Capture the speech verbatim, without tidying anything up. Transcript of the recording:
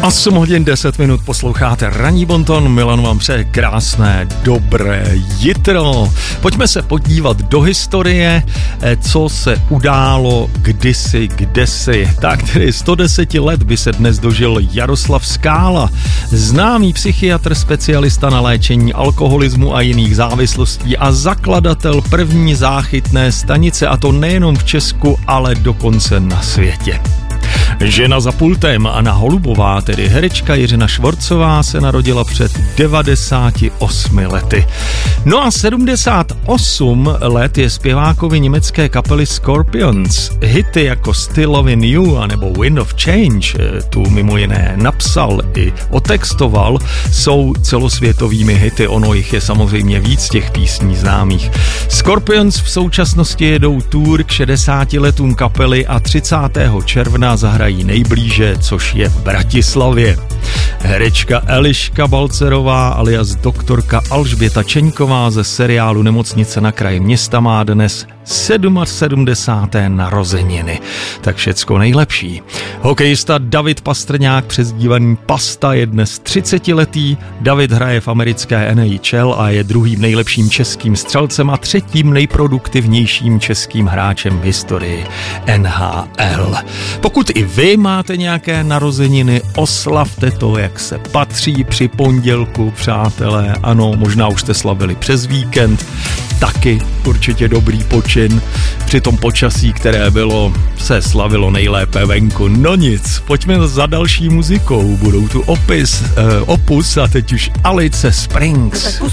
osm hodin deset minut posloucháte Ranní bonton. Milan vám přeje krásné, dobré jitro. Pojďme se podívat do historie, co se událo kdysi, kdesi. Tak tedy sto deset let by se dnes dožil Jaroslav Skála, známý psychiatr, specialista na léčení alkoholismu a jiných závislostí a zakladatel první záchytné stanice, a to nejenom v Česku, ale dokonce na světě. Žena za pultem Anna Holubová, tedy herečka Jiřina Švorcová, se narodila před devadesáti osmi lety. No a sedmdesát osm let je zpěvákovi německé kapely Scorpions. Hity jako Still Lovin' You anebo Wind of Change, tu mimo jiné napsal i otextoval, jsou celosvětovými hity. Ono jich je samozřejmě víc těch písní známých. Scorpions v současnosti jedou tour k šedesáti letům kapely a třicátého června zahrají nejblíže, což je v Bratislavě. Herečka Eliška Balcerová alias doktorka Alžběta Čeňková ze seriálu Nemocnice na kraji města má dnes sedmdesáté sedmé narozeniny. Tak všecko nejlepší. Hokejista David Pastrňák, přezdívaný Pasta, je dnes třicetiletý. David hraje v americké N H L a je druhým nejlepším českým střelcem a třetím nejproduktivnějším českým hráčem v historii N H L. Pokud i vy máte nějaké narozeniny, oslavte to, jak se patří při pondělku, přátelé. Ano, možná už jste slavili přes víkend, taky určitě dobrý počin. Při tom počasí, které bylo, se slavilo nejlépe venku. No nic, pojďme za další muzikou. Budou tu opis, eh, opus a teď už Alice Springs.